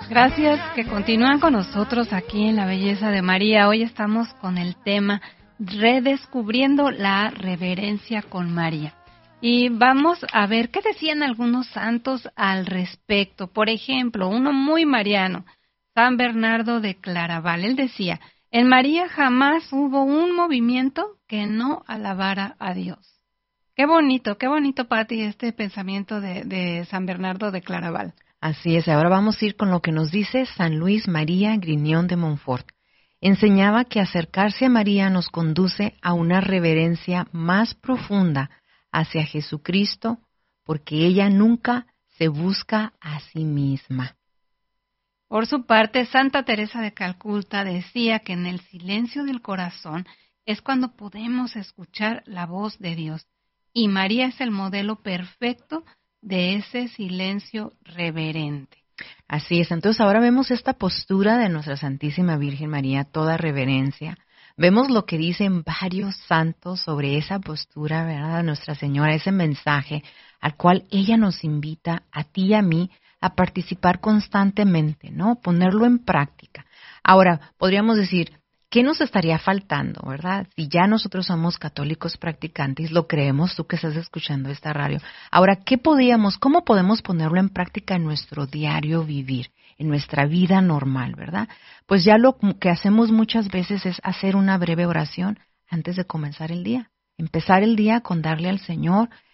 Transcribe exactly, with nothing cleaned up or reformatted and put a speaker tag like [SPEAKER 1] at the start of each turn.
[SPEAKER 1] Gracias que continúan con nosotros aquí en La Belleza de María. Hoy estamos con el tema Redescubriendo la Reverencia con María. Y vamos a ver qué decían algunos santos al respecto. Por ejemplo, uno muy mariano, San Bernardo de Claraval. Él decía, en María jamás hubo un movimiento que no alabara a Dios. Qué bonito, qué bonito, Pati, este pensamiento de, de San Bernardo de Claraval.
[SPEAKER 2] Así es, ahora vamos a ir con lo que nos dice San Luis María Grignion de Montfort. Enseñaba que acercarse a María nos conduce a una reverencia más profunda hacia Jesucristo, porque ella nunca se busca a sí misma.
[SPEAKER 1] Por su parte, Santa Teresa de Calcuta decía que en el silencio del corazón es cuando podemos escuchar la voz de Dios, y María es el modelo perfecto de ese silencio reverente.
[SPEAKER 2] Así es, entonces ahora vemos esta postura de nuestra Santísima Virgen María, toda reverencia. Vemos lo que dicen varios santos sobre esa postura, ¿verdad? Nuestra Señora, ese mensaje al cual ella nos invita a ti y a mí a participar constantemente, ¿no? Ponerlo en práctica. Ahora, podríamos decir, ¿qué nos estaría faltando, verdad? Si ya nosotros somos católicos practicantes, lo creemos, tú que estás escuchando esta radio. Ahora, ¿qué podíamos, cómo podemos ponerlo en práctica en nuestro diario vivir, en nuestra vida normal, verdad? Pues ya lo que hacemos muchas veces es hacer una breve oración antes de comenzar el día. Empezar el día con darle al Señor